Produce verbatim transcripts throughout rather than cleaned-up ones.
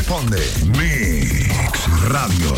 responde Mix Radio.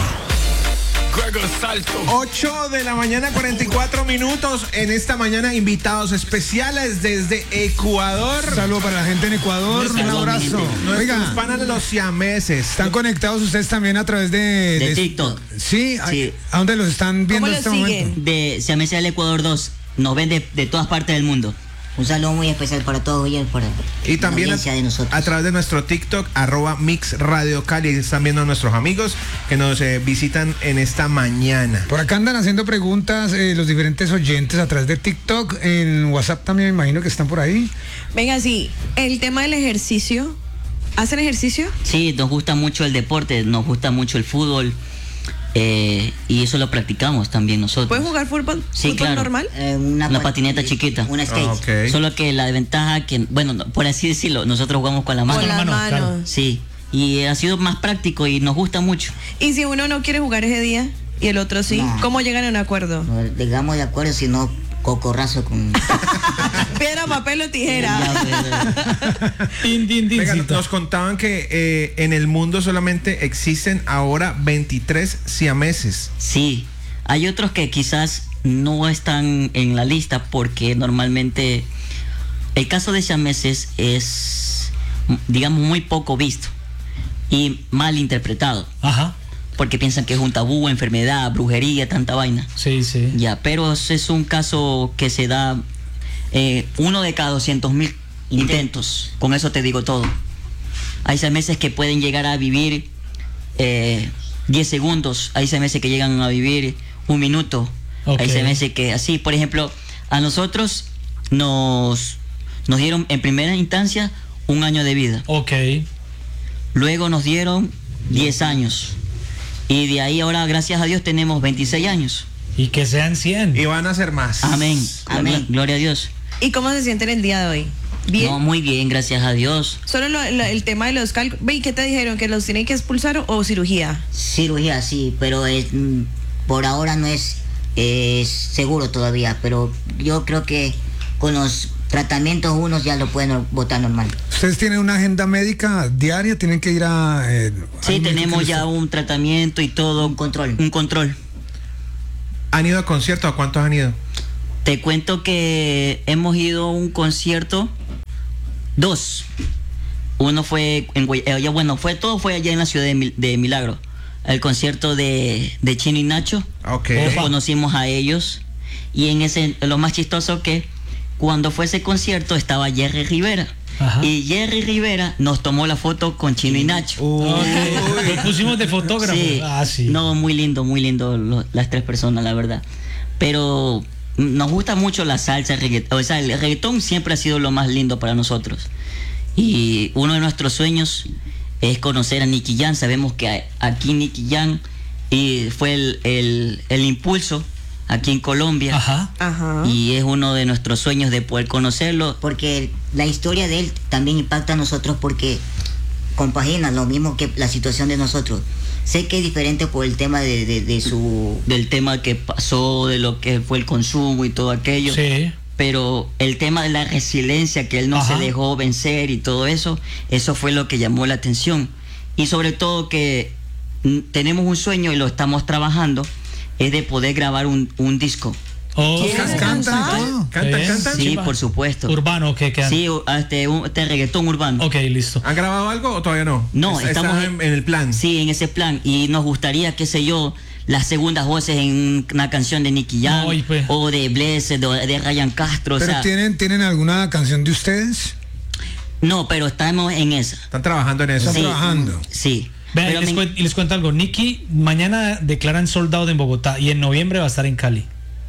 ocho de la mañana, cuarenta y cuatro minutos. En esta mañana, invitados especiales desde Ecuador. Saludos para la gente en Ecuador. Un abrazo. Oiga, panan los siameses. ¿Están conectados ustedes también a través de, de, de TikTok? Sí, sí. ¿A dónde los están viendo en ¿Cómo este lo momento? siguen? De Siameses del Ecuador dos. Nos ven de, de todas partes del mundo. Un saludo muy especial para todos ellos, para Y también la a, audiencia de nosotros. a través de nuestro TikTok, arroba Mix Radio Cali. Están viendo a nuestros amigos que nos eh, visitan en esta mañana. Por acá andan haciendo preguntas eh, los diferentes oyentes a través de TikTok. En WhatsApp también me imagino que están por ahí. Venga, sí, el tema del ejercicio. ¿Hacen ejercicio? Sí, nos gusta mucho el deporte, nos gusta mucho el fútbol. Eh, y eso lo practicamos también nosotros. ¿Pueden jugar fútbol, Sí, fútbol claro. normal? Eh, Una pat- patineta chiquita. Una skate. Ah, ok. Solo que la desventaja que, bueno, no, por así decirlo, nosotros jugamos con la mano. Con las mano, manos. claro. Sí, y ha sido más práctico y nos gusta mucho. Y si uno no quiere jugar ese día y el otro sí, No. ¿cómo llegan a un acuerdo? No, digamos de acuerdo, si no, cocorrazo con... Piedra, papel o tijera. Din, din, din, Venga, cita. nos contaban que eh, en el mundo solamente existen ahora veintitrés siameses. Sí, hay otros que quizás no están en la lista porque normalmente el caso de siameses es, digamos, muy poco visto y mal interpretado. Ajá. Porque piensan que es un tabú, enfermedad, brujería, tanta vaina. Sí, sí. Ya, pero es un caso que se da eh, uno de cada doscientos mil intentos. Con eso te digo todo. Hay siameses que pueden llegar a vivir eh, diez segundos. Hay siameses que llegan a vivir un minuto. Ok. Hay siameses que así, por ejemplo, a nosotros nos, nos dieron en primera instancia un año de vida. Ok. Luego nos dieron diez años. Y de ahí ahora, gracias a Dios, tenemos veintiséis años. Y que sean cien. Y van a ser más. Amén. Amén. Gloria a Dios. ¿Y cómo se sienten el día de hoy? ¿Bien? No, muy bien, gracias a Dios. Solo lo- lo- el tema de los cálculos. Ve, ¿y qué te dijeron? ¿Que los tienen que expulsar o, o cirugía? Cirugía, sí, pero es, mm, por ahora no es, es seguro todavía, pero yo creo que con los tratamientos unos ya lo pueden votar normal. ¿Ustedes tienen una agenda médica diaria? ¿Tienen que ir a...? Eh, Sí, al médico tenemos que ya les- un tratamiento y todo. Un control. Un control. ¿Han ido a conciertos? ¿A cuántos han ido? Te cuento que hemos ido a un concierto, dos. Uno fue en Guay- eh, ya, bueno, fue todo fue allá en la ciudad de, Mil- de Milagro. El concierto de, de Chino y Nacho. Ok. Los Opa. conocimos a ellos. Y en ese, lo más chistoso que cuando fue ese concierto estaba Jerry Rivera. Ajá. Y Jerry Rivera nos tomó la foto con Chino y Nacho. Ok. Lo pusimos de fotógrafo. Sí. Ah, sí. No, muy lindo, muy lindo lo- las tres personas, la verdad. Pero mm, nos gusta mucho la salsa, el reggaetón. O sea, el reggaetón siempre ha sido lo más lindo para nosotros. Y uno de nuestros sueños es conocer a Nicky Jam. Sabemos que a- aquí Nicky Jam y fue el, el, el impulso aquí en Colombia. Ajá. Ajá. Y es uno de nuestros sueños de poder conocerlo. Porque la historia de él también impacta a nosotros porque compagina lo mismo que la situación de nosotros. Sé que es diferente por el tema de, de, de su... Del tema que pasó, de lo que fue el consumo y todo aquello. Sí. Pero el tema de la resiliencia, que él no Ajá. se dejó vencer y todo eso, eso fue lo que llamó la atención. Y sobre todo que mm, tenemos un sueño y lo estamos trabajando, es de poder grabar un, un disco. Oh, ¿Quieres Cantan y cantar? todo. ¿Cantan, Sí. cantan? Sí, chimba. por supuesto. Urbano, ¿qué quedan? Sí, u- este, un, este reggaetón urbano. Ok, listo. ¿Han grabado algo o todavía no? No, Es- estamos están en, en el plan. Sí, en ese plan. Y nos gustaría, qué sé yo, las segundas voces en una canción de Nicky Jam No, y pues. o de Blessed o de Ryan Castro. O ¿Pero sea, tienen, tienen alguna canción de ustedes? no, pero estamos en esa. Están trabajando en eso. Están trabajando. Sí. Vean, Pero y les, me- cuen- y les cuento algo. Nicky mañana declaran sold out en Bogotá y en noviembre va a estar en Cali.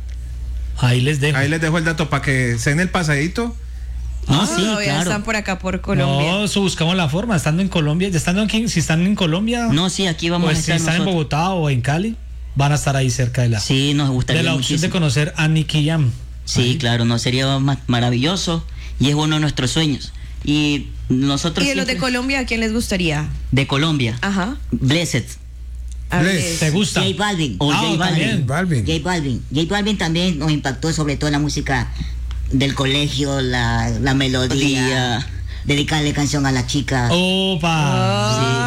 Ahí les dejo. Ahí les dejo el dato para que se den el pasadito. No, Ah, sí, todavía claro. están por acá, por Colombia. No, eso buscamos la forma. Estando en Colombia, ya estando aquí, si están en Colombia, No, sí, aquí vamos pues a si estar están en nosotros. Bogotá o en Cali, van a estar ahí cerca de la, Sí, nos gustaría de la opción de muchísimo. conocer a Nicky Jam. Sí, claro, no sería ma- maravilloso y es uno de nuestros sueños. Y nosotros ¿Y de los de siempre- Colombia a quién les gustaría? de Colombia, Ajá. Blessed A Les- ver. ¿Te gusta? J Balvin. o Ah, J Balvin. también. Balvin. J Balvin. J Balvin también nos impactó sobre todo la música del colegio, la, la melodía, Melodía. dedicarle canción a la chica. Opa. Ah. Sí.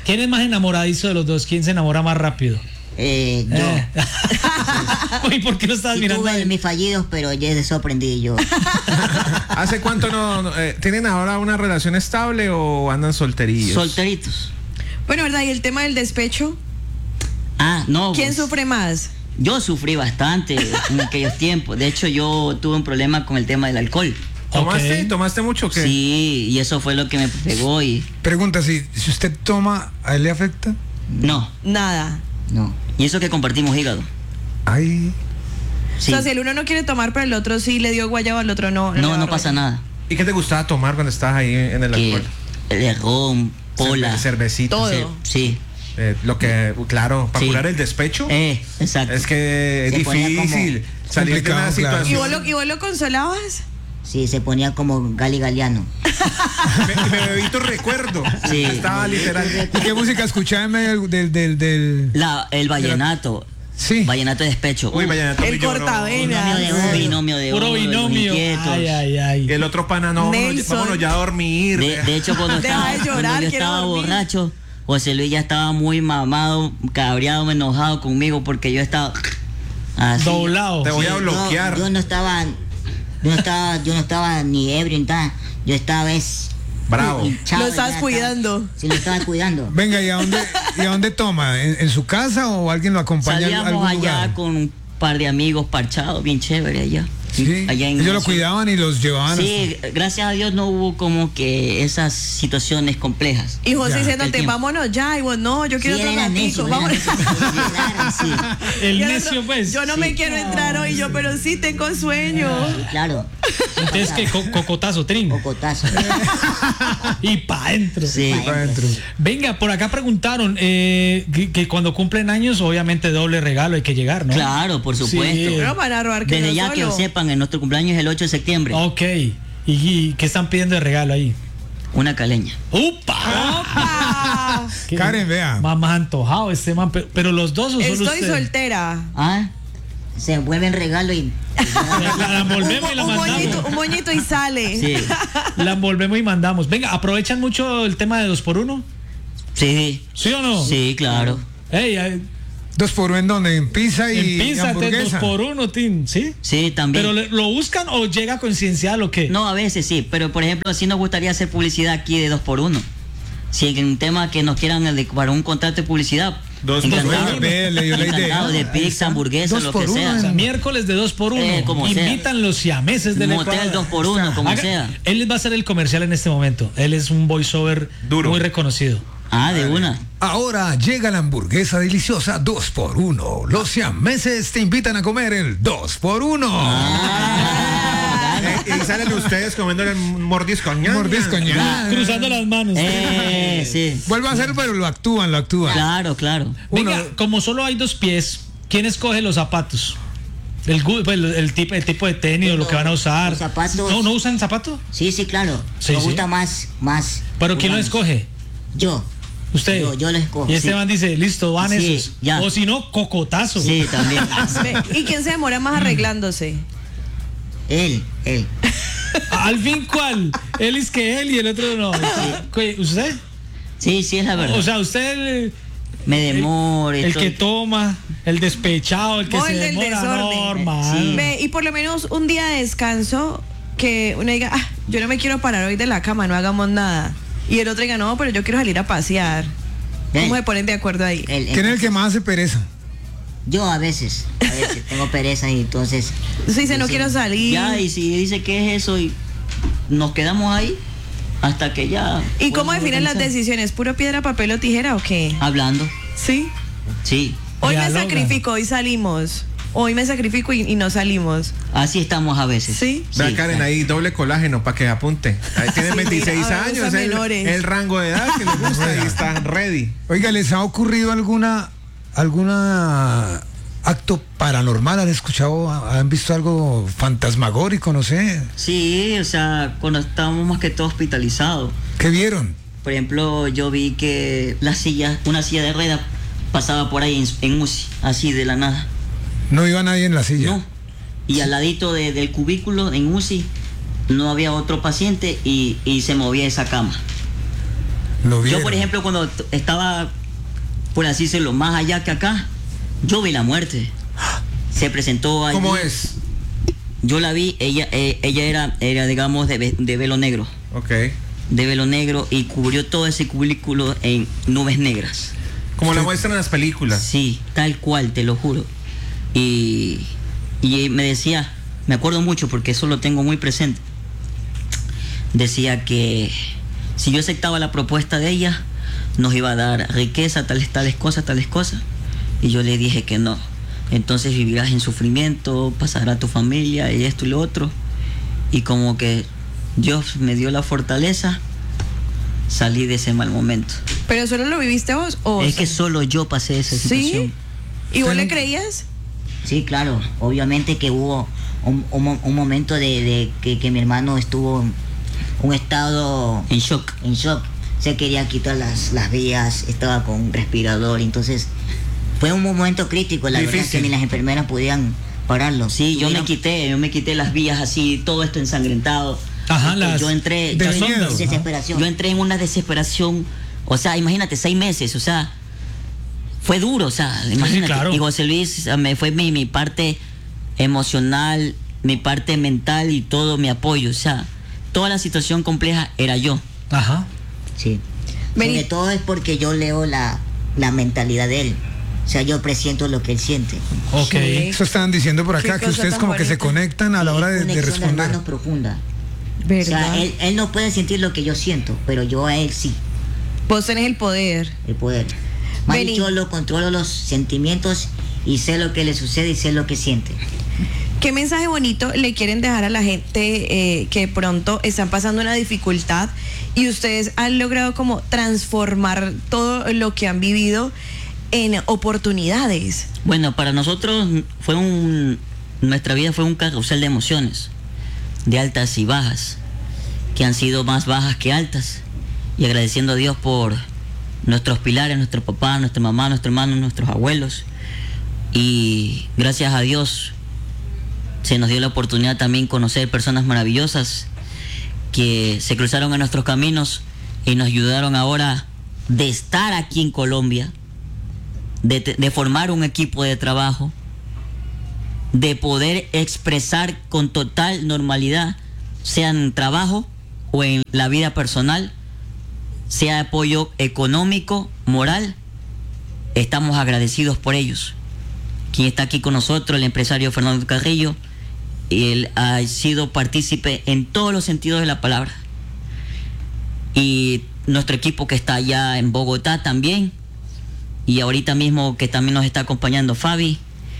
¿Quién es más enamoradizo de los dos? ¿Quién se enamora más rápido? Eh, yo. Eh. Uy, ¿por qué no estabas Sí mirando a tuve él? mis fallidos, pero ya sorprendí yo. ¿Hace cuánto no, no, eh, tienen ahora una relación estable o andan solterillos? Solteritos. Bueno, ¿verdad? Y el tema del despecho, Ah, no. ¿quién pues, sufre más? Yo sufrí bastante en aquellos tiempos. De hecho, yo tuve un problema con el tema del alcohol. ¿Tomaste? Ok. ¿Tomaste mucho o qué? Sí, y eso fue lo que me pegó y... Pregunta, si, si usted toma, ¿a él le afecta? No. Nada. No. Y eso que compartimos hígado. Ay, Sí. O sea, si el uno no quiere tomar, pero el otro sí le dio guayabo, al otro no. le No, va no a pasa rollo. nada. ¿Y qué te gustaba tomar cuando estabas ahí en el Que alcohol? el ron, pola. Cerve- cervecita. Todo. ce- Sí. Eh, lo que, claro, para Sí. curar el despecho. Eh, exacto. Es que es Se ponía difícil salir de una complicado, claro. ¿Y situación. vos, lo, ¿Y vos lo consolabas? Sí, se ponía como Gali Galeano. Me, me bebí tu recuerdo. Sí. Estaba literal. ¿y qué música escuchaba en medio del, del, del... La, el vallenato. Sí. Vallenato de despecho. Uy, Uh, vallenato El millón, cortavenas. Binomio de oro. binomio de Puro oro, los binomio. inquietos. Ay, ay, ay. Y el otro pana, no, vámonos, Nelson. vámonos ya a dormir. De, de hecho, cuando Deja estaba, de llorar, cuando yo quiero estaba dormir. borracho, José Luis ya estaba muy mamado, cabreado, enojado conmigo porque yo estaba así. Doblado. Te voy a Yo- bloquear. Yo, no estaba, yo no estaba, yo no estaba ni ebrio ni nada. Yo estaba es Bravo. hinchado, Lo estabas ya cuidando. estaba- sí, lo estaba cuidando. Venga, ¿y a dónde, y a dónde toma? ¿En, en su casa o alguien lo acompaña a Salíamos algún allá lugar? con un par de amigos parchados, bien chévere allá. Sí, Allá en ellos lo sí. cuidaban y los llevaban. Sí, gracias a Dios no hubo como que esas situaciones complejas. Y José Ya, diciéndote, el tiempo. vámonos ya. Y vos, no, yo quiero Sí, otro era ratito. necio, era Vámonos. necio. Claro, sí. El Yo no- necio, pues. Yo no Sí. me quiero entrar hoy, yo, pero sí tengo sueño. Claro, Entonces, que co- cocotazo, trin. cocotazo. Y pa' adentro. Sí. para adentro. Venga, por acá preguntaron eh, que, que cuando cumplen años, obviamente doble regalo hay que llegar, ¿no? Claro, por supuesto. Sí. Pero van a robar que Desde uno ya que solo. lo sepan, en nuestro cumpleaños es el ocho de septiembre. Ok. ¿Y, y qué están pidiendo de regalo ahí? Una caleña. ¡Upa! ¡Opa! ¿Qué- Karen, vea. Más, más antojado este man. Pero, pero los dos o solo Estoy usted? soltera. Ah, Se vuelve el regalo y La, la envolvemos y la un, un mandamos. moñito, un moñito y sale. sí. La envolvemos y mandamos. Venga, ¿aprovechan mucho el tema de dos por uno? Sí. ¿Sí o no? Sí, claro. Ey, ay, Dos por uno en donde, en pizza y, en y pizza, entonces, dos hamburguesa. por uno, Tim, ¿sí? Sí, también. ¿Pero le- lo buscan o llega coincidencial o qué? No, a veces sí, pero por ejemplo, así nos gustaría hacer publicidad aquí de dos por uno. Si en un tema que nos quieran el de- para un contrato de publicidad, Dos por encantado, uno. Ve, le dio la idea. encantado de Ahí pizza, está. hamburguesa, Dos lo por que uno sea. O sea, en- miércoles de dos por uno. Eh, como sea. Invitan los siameses del Motel Ecuador. dos por uno, como Haga- sea. Él les va a hacer el comercial en este momento. Él es un voiceover Duro. muy reconocido. Ah, de una. Ahora llega la hamburguesa deliciosa dos por uno. Los siameses te invitan a comer el dos por uno. Eh, y salen ustedes comiendo el mordisco. ña, Mordisco, ña. ña. Cruzando las manos. Eh, sí. Vuelvo a hacer, pero lo actúan, lo actúan. Claro, claro. Venga, Uno- como solo hay dos pies, ¿quién escoge los zapatos? El, gu- pues, el, el tipo, el tipo de tenis o lo que van a usar. Los zapatos. ¿No, ¿no usan zapato? sí, sí, claro. Sí, Me sí. gusta más, más. ¿Pero quién lo digamos, escoge? Yo. Usted. Yo- yo lo escojo, Y este sí. man dice, listo, van Sí, esos. ya. O si no, cocotazo. Sí, también. Ve, ¿y quién se demora más arreglándose? Él, él. Al fin, ¿cuál? Él es que él y el otro no. ¿Qué, ¿Usted? Sí, sí, es la verdad. O sea, usted el, Me demoro. y el todo. que toma, el despechado, el que Vos se el del demora desorden. normal. Sí. Ve, y por lo menos un día de descanso que uno diga, ah, yo no me quiero parar hoy de la cama, no hagamos nada. Y el otro diga, no, pero yo quiero salir a pasear. ¿Cómo Él, se ponen de acuerdo ahí? él, él. ¿Quién es el que más hace pereza? Yo a veces, a veces tengo pereza y entonces. Usted dice, no Sí. quiero salir. Ya, y si dice que es eso y nos quedamos ahí hasta que ya. ¿Y cómo podamos definen las organizar. decisiones? ¿Puro piedra, papel o tijera o qué? Hablando. Sí. Sí. Hoy me Dialogan. sacrifico, hoy salimos. Hoy me sacrifico y, y no salimos. Así estamos a veces. ¿Sí? Vea, Karen, ahí doble colágeno para que apunte. Ahí tienen Sí, veintiséis a ver, años, usan el, menores. el rango de edad que les gusta y están ready. Oiga, ¿les ha ocurrido alguna alguna acto paranormal? ¿Han escuchado, han visto algo fantasmagórico, no sé? Sí, o sea, cuando estábamos más que todo hospitalizados. ¿Qué vieron? Por ejemplo, yo vi que la silla, una silla de ruedas pasaba por ahí en, en U C I, así de la nada. No iba nadie en la silla. No. Y al ladito de- del cubículo en U C I no había otro paciente y, y se movía esa cama. Lo Yo, vieron. por ejemplo, cuando t- estaba, por así decirlo, más allá que acá, yo vi la muerte. Se presentó allí. ¿Cómo es? Yo la vi, ella eh, ella era, era digamos, de, ve- de velo negro. Ok. De velo negro y cubrió todo ese cubículo en nubes negras. Como la muestran en las películas. Sí, tal cual, te lo juro. Y, y me decía, me acuerdo mucho porque eso lo tengo muy presente. Decía que si yo aceptaba la propuesta de ella, nos iba a dar riqueza, tales, tales cosas, tales cosas. Y yo le dije que no. Entonces vivirás en sufrimiento, pasará a tu familia y esto y lo otro. Y como que Dios me dio la fortaleza, salí de ese mal momento. ¿Pero solo lo viviste vos? ¿O Es que solo yo pasé esa situación. ¿Sí? ¿Y vos le creías? Sí, claro. Obviamente que hubo un, un mo- un momento de, de que, que mi hermano estuvo en un estado En shock. en shock. Se quería quitar las, las vías, estaba con un respirador. Entonces, fue un momento crítico. La verdad Difícil. que ni las enfermeras podían pararlo. Sí, yo me Tuvieron- quité, yo me quité las vías así, todo esto ensangrentado. Ajá, Esto, las- yo entré, de yo, miedo. Desesperación. yo entré en una desesperación, o sea, imagínate, seis meses, o sea, fue duro, o sea, imagínate. claro. Y José Luis, o sea, me fue mi, mi parte emocional, mi parte mental y todo mi apoyo, o sea, toda la situación compleja era yo. Ajá. Sí. Vení. Sobre todo es porque yo leo la, la mentalidad de él. O sea, yo presiento lo que él siente. Ok. Sí. Eso estaban diciendo por Qué acá, que cosa ustedes tan como que se bonita. conectan a la hora de, de Conexión responder. hermanos profunda. O ¿Verdad? sea, él, él no puede sentir lo que yo siento, pero yo a él sí, Vos tenés el poder. el poder. Más Vení. yo lo controlo los sentimientos y sé lo que le sucede y sé lo que siente. ¿Qué mensaje bonito le quieren dejar a la gente eh, que pronto están pasando una dificultad y ustedes han logrado como transformar todo lo que han vivido en oportunidades? Bueno, para nosotros fue un, nuestra vida fue un carrusel de emociones, de altas y bajas, que han sido más bajas que altas, y agradeciendo a Dios por nuestros pilares, nuestro papá, nuestra mamá, nuestro hermano, nuestros abuelos, y gracias a Dios se nos dio la oportunidad también conocer personas maravillosas que se cruzaron en nuestros caminos y nos ayudaron ahora de estar aquí en Colombia, de, te- de formar un equipo de trabajo, de poder expresar con total normalidad, sea en trabajo o en la vida personal, sea apoyo económico, moral. Estamos agradecidos por ellos. Quien está aquí con nosotros, el empresario Fernando Carrillo, él ha sido partícipe en todos los sentidos de la palabra. Y nuestro equipo que está allá en Bogotá también, y ahorita mismo que también nos está acompañando Fabi,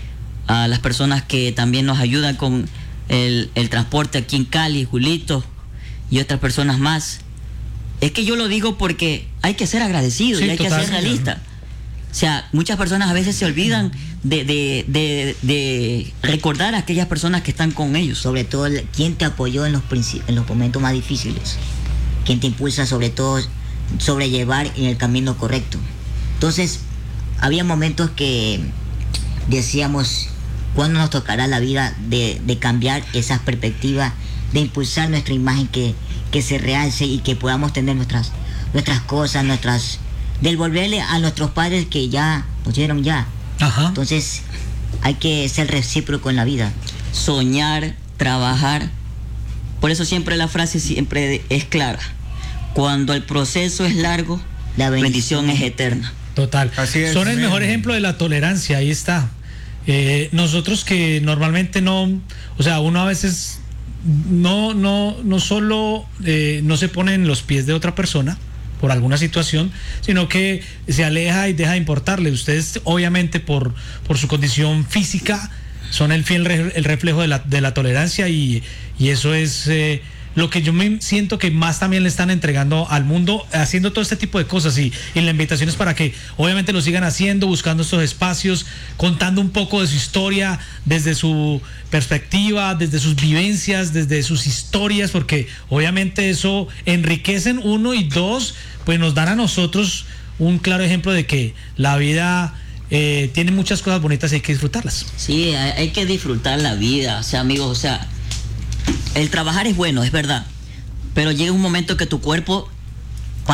a las personas que también nos ayudan con el, el transporte aquí en Cali, Julito y otras personas más. Es que yo lo digo porque hay que ser agradecido Sí, y hay que total, ser realista. O sea, muchas personas a veces se olvidan de, de, de, de recordar a aquellas personas que están con ellos. Sobre todo, el- quién te apoyó en los, princi- en los momentos más difíciles. Quién te impulsa sobre todo sobrellevar en el camino correcto. Entonces, había momentos que decíamos, ¿cuándo nos tocará la vida de, de cambiar esas perspectivas, de impulsar nuestra imagen que, que se realce y que podamos tener nuestras, nuestras cosas, nuestras... devolverle a nuestros padres que ya nos dieron ya. Ajá. Entonces, hay que ser recíproco en la vida. Soñar, trabajar. Por eso siempre la frase siempre es clara. Cuando el proceso es largo, La la bendición. bendición es eterna. Total. Así es. Son el Amén. mejor ejemplo de la tolerancia, ahí está. Eh, nosotros que normalmente no, o sea, uno a veces no, no, no solo eh, no se pone en los pies de otra persona por alguna situación, sino que se aleja y deja de importarle. Ustedes, obviamente, por, por su condición física, son el fiel re- el reflejo de la, de la tolerancia y, y eso es eh, lo que yo me siento que más también le están entregando al mundo, haciendo todo este tipo de cosas, y, y la invitación es para que obviamente lo sigan haciendo, buscando estos espacios, contando un poco de su historia desde su perspectiva, desde sus vivencias, desde sus historias, porque obviamente eso enriquecen, uno, y dos, pues nos dan a nosotros un claro ejemplo de que la vida eh, tiene muchas cosas bonitas y hay que disfrutarlas. Sí, hay, hay que disfrutar la vida, o sea, amigos, o sea, el trabajar es bueno, es verdad, pero llega un momento que tu cuerpo baila.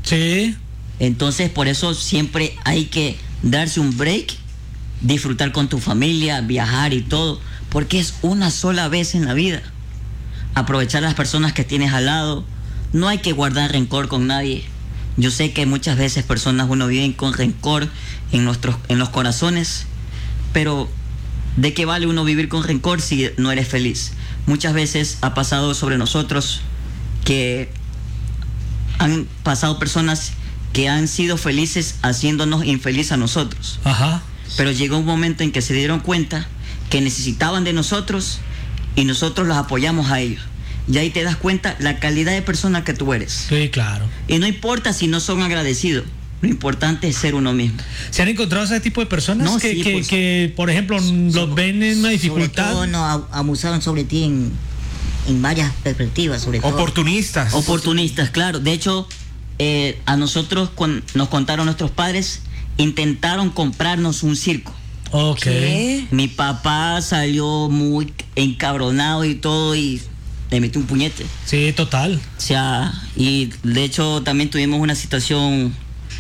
Sí. Entonces, por eso siempre hay que darse un break, disfrutar con tu familia, viajar y todo, porque es una sola vez en la vida. Aprovechar a las personas que tienes al lado. No hay que guardar rencor con nadie. Yo sé que muchas veces personas uno vive con rencor en nuestros, en los corazones, pero ¿de qué vale uno vivir con rencor si no eres feliz? Muchas veces ha pasado sobre nosotros que han pasado personas que han sido felices haciéndonos infelices a nosotros. Ajá. Pero llegó un momento en que se dieron cuenta que necesitaban de nosotros y nosotros los apoyamos a ellos. Y ahí te das cuenta la calidad de persona que tú eres. Sí, claro. Y no importa si no son agradecidos, lo importante es ser uno mismo. ¿Se han encontrado ese tipo de personas No, que, sí, que, pues. que, por ejemplo, los ven en una dificultad? Sobre todo nos a- abusaron sobre ti en, en varias perspectivas, sobre todo. Oportunistas. Oportunistas, claro. De hecho, eh, a nosotros, cuando nos contaron nuestros padres, intentaron comprarnos un circo. Ok. ¿Qué? Mi papá salió muy encabronado y todo y le metió un puñete. Sí, total. O sea, y de hecho también tuvimos una situación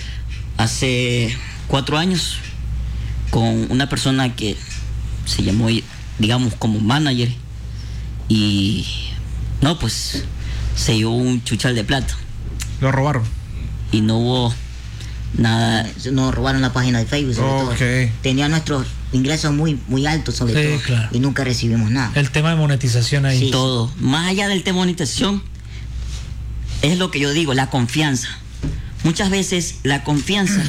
hace cuatro años con una persona que se llamó, digamos, como manager y no, pues se dio un chuchal de plata Lo robaron. y no hubo nada. Nos robaron la página de Facebook, sobre Ok. todo. Tenía nuestros ingresos muy, muy altos, sobre Sí, todo. claro. Y nunca recibimos nada. El tema de monetización ahí. Sí. Todo, más allá del tema de monetización, es lo que yo digo, la confianza. Muchas veces la confianza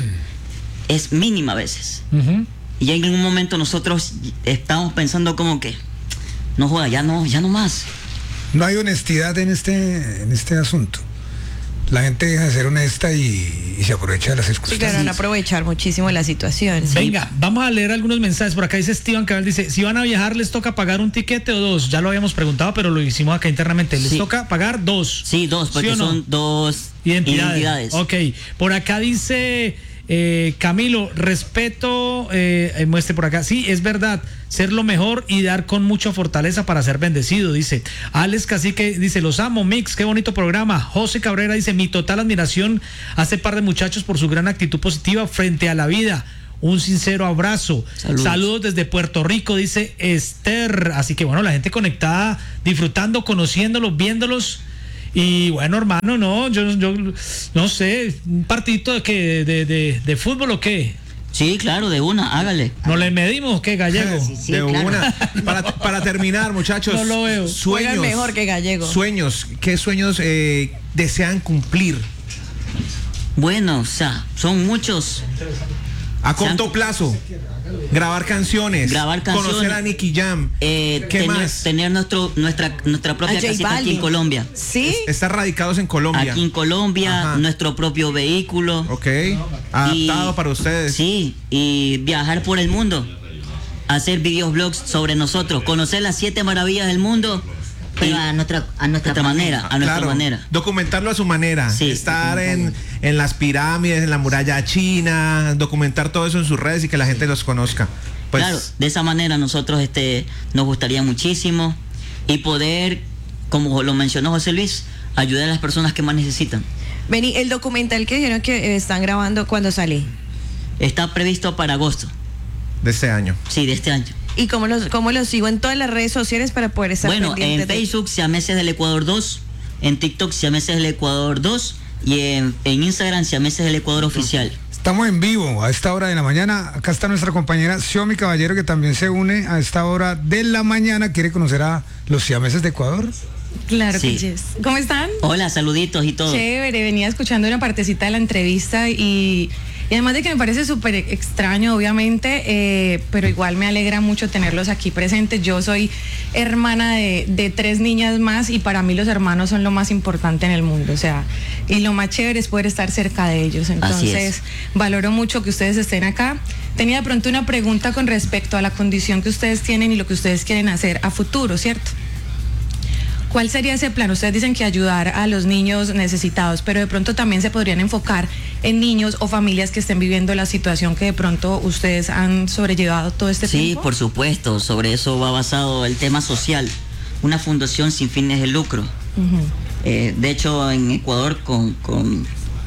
es mínima a veces. Ujú. Y en un momento nosotros estamos pensando como que, no joda, ya no, ya no más. No hay honestidad en este, en este asunto. La gente deja de ser honesta y, y se aprovecha de las Sí, circunstancias. claro, van a aprovechar muchísimo la situación. sí. Venga, vamos a leer algunos mensajes. Por acá dice Steven Cabal, dice, si van a viajar, ¿les toca pagar un tiquete o dos? Ya lo habíamos preguntado, pero lo hicimos acá internamente. ¿Les Sí. toca pagar dos? Sí, dos, ¿Sí porque o no? son dos Identidades. identidades. Ok, por acá dice eh, Camilo, respeto, eh, eh, muestre por acá. Sí, es verdad, ser lo mejor y dar con mucha fortaleza para ser bendecido, dice. Alex Cacique dice, los amo, Mix, qué bonito programa. José Cabrera dice, mi total admiración a este par de muchachos por su gran actitud positiva frente a la vida. Un sincero abrazo. Saludos. Saludos desde Puerto Rico, dice Esther. Así que bueno, la gente conectada, disfrutando, conociéndolos, viéndolos. Y bueno, hermano, no, yo, yo no sé, un partidito de qué, de, de, de fútbol o qué. Sí, claro, de una, hágale. ¿No le medimos o qué, Gallego? Sí, sí, de claro. una. Para, para terminar, muchachos. No lo veo. Sueños. Juegan mejor que Gallego. Sueños. ¿Qué sueños eh, desean cumplir? Bueno, o sea, son muchos. A corto Sean- plazo. Grabar canciones. Grabar canciones. Conocer a Nicky Jam. Eh, ¿Qué tener, más? tener nuestro, nuestra, nuestra A propia J casita aquí Balvin. en Colombia. Sí. Estar radicados en Colombia. Aquí en Colombia, Ajá. nuestro propio vehículo. Ok. Adaptado Y- para ustedes. Sí, y viajar por el mundo. Hacer videoblogs sobre nosotros. Conocer las siete maravillas del mundo. Pero y- a nuestra, a de nuestra esta manera, a nuestra Claro, manera. documentarlo a su manera. Sí. Estar en, en las pirámides, en la muralla china, documentar todo eso en sus redes y que la gente los conozca. Pues, Claro, de esa manera nosotros este, nos gustaría muchísimo y poder, como lo mencionó José Luis, ayudar a las personas que más necesitan. Vení, el documental que dijeron que eh, están grabando, ¿cuándo sale? Está previsto para agosto, de este año. sí, de este año. ¿Y cómo los, cómo los sigo en todas las redes sociales para poder estar Bueno, pendientes en de- Facebook Siameses del Ecuador dos, en TikTok Siameses del Ecuador dos y en, en Instagram Siameses del Ecuador Oficial. Estamos en vivo a esta hora de la mañana. Acá está nuestra compañera Xiomi Caballero, que también se une a esta hora de la mañana. ¿Quiere conocer a los siameses de Ecuador? Claro Sí. que yes. ¿Cómo están? Hola, saluditos y todo. Chévere, venía escuchando una partecita de la entrevista y, y además de que me parece súper extraño, obviamente, eh, pero igual me alegra mucho tenerlos aquí presentes. Yo soy hermana de, de tres niñas más y para mí los hermanos son lo más importante en el mundo, o sea, y lo más chévere es poder estar cerca de ellos. Así Entonces, es. valoro mucho que ustedes estén acá. Tenía de pronto una pregunta con respecto a la condición que ustedes tienen y lo que ustedes quieren hacer a futuro, ¿cierto? ¿Cuál sería ese plan? Ustedes dicen que ayudar a los niños necesitados, pero de pronto también se podrían enfocar en niños o familias que estén viviendo la situación que de pronto ustedes han sobrellevado todo este Sí, tiempo. por supuesto, sobre eso va basado el tema social. Una fundación sin fines de lucro. Ujú. Eh, de hecho, en Ecuador, con, con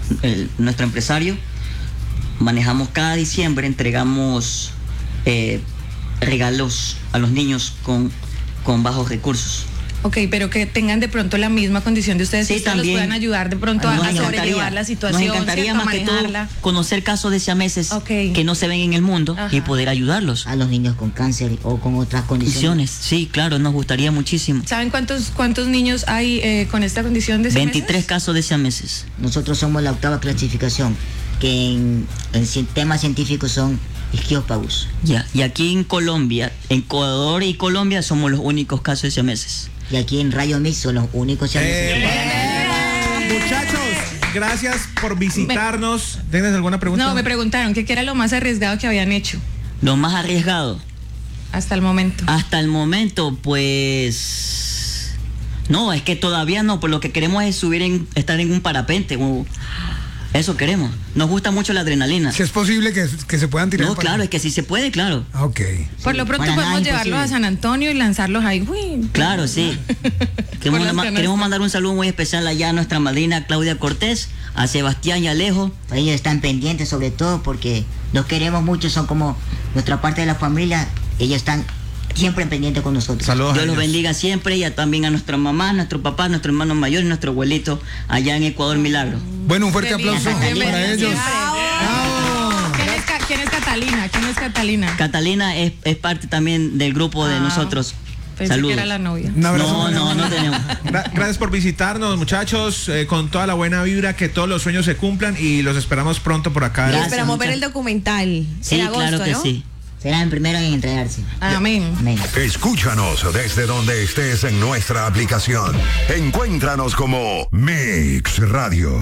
el- nuestro empresario, manejamos cada diciembre, entregamos eh, regalos a los niños con, con bajos recursos. Ok, pero que tengan de pronto la misma condición de ustedes, Sí, que ustedes los también. puedan ayudar de pronto a, Nos a encantaría- sobrellevar la situación, Nos encantaría ¿cierto? A más que todo manejarla. conocer casos de siameses Ok. que no se ven en el mundo Ajá. y poder ayudarlos. A los niños con cáncer o con otras condiciones. Condiciones, sí, claro, nos gustaría muchísimo. ¿Saben cuántos cuántos niños hay eh, con esta condición de siameses? veintitrés casos de siameses. Nosotros somos la octava clasificación, que en, en ci- temas científicos son isquiópagos. Ya, y aquí en Colombia, en Ecuador y Colombia somos los únicos casos de siameses. Y aquí en Rayo Mix son los únicos siameses. Eh, muchachos, gracias por visitarnos. ¿Tienes alguna pregunta? No, me preguntaron que qué era lo más arriesgado que habían hecho Lo más arriesgado. hasta el momento. Hasta el momento, pues... No, es que todavía no, pues lo que queremos es subir en, estar en un parapente. o- Eso queremos. Nos gusta mucho la adrenalina. Si es posible que, que se puedan tirar. No, para- claro, es que sí se puede, claro. Ah, ok. Por lo pronto para podemos nada llevarlos a imposible. San Antonio y lanzarlos ahí. Uy. Claro, sí. Queremos, Por las ma- canastas. queremos mandar un saludo muy especial allá a nuestra madrina Claudia Cortés, a Sebastián y Alejo. Ellos están pendientes sobre todo porque los queremos mucho, son como nuestra parte de la familia. Ellos están siempre pendientes con nosotros. Saludos. Dios a los ellos. bendiga siempre y a- también a nuestra mamá, nuestro papá, nuestro hermano mayor y nuestro abuelito allá en Ecuador Milagro. Bueno, un fuerte Bienvenida, aplauso bienvenida para ellos. siempre. Bravo. ¿Quién es, Ca- quién es Catalina? ¿Quién es Catalina? Catalina es, es parte también del grupo de Ah, nosotros. Pensé Saludos. que era la novia. Un abrazo. No, no, no tenemos. Gra- Gracias por visitarnos, muchachos, eh, con toda la buena vibra, que todos los sueños se cumplan y los esperamos pronto por acá. Gracias, Esperamos ver muchas- el documental Sí, en agosto, claro que ¿no? sí. Serán primero en entregarse. Amén. Amén. Escúchanos desde donde estés en nuestra aplicación. Encuéntranos como Mix Radio.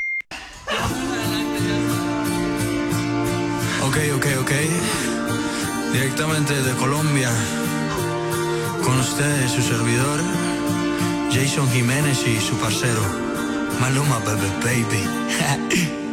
Ok, ok, ok. Directamente de Colombia. Con ustedes, su servidor, Jason Jiménez y su parcero, Maluma Baby Baby.